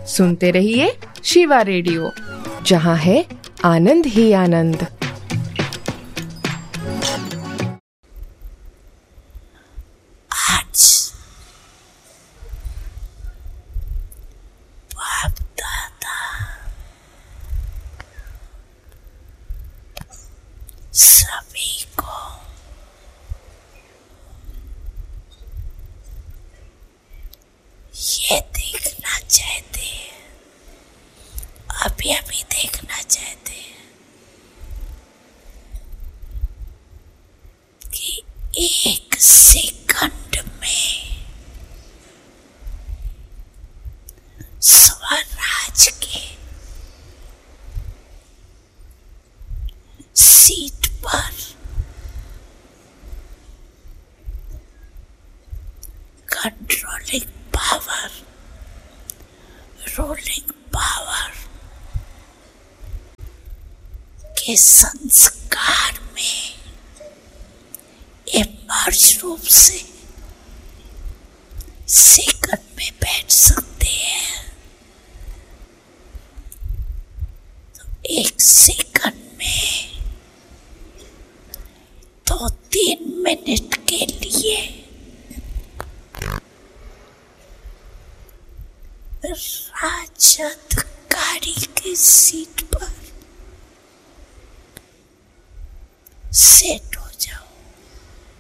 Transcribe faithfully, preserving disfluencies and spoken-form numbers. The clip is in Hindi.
सुनते रहिए शिवा रेडियो, जहाँ है आनंद ही आनंद। आज बाप दादा सभी को ये देखना चाहते हैं, अभी अभी देखना चाहते हैं कि एक सेकंड में स्वराज के सीट पर कंट्रोलिंग पावर, रूलिंग पावर के संस्कार में इमर्ज रूप से सेकंड में बैठ सकते हैं। तो एक सेकंड में दो तीन मिनट के लिए राजद गाड़ी की सीट पर सेट हो जाओ।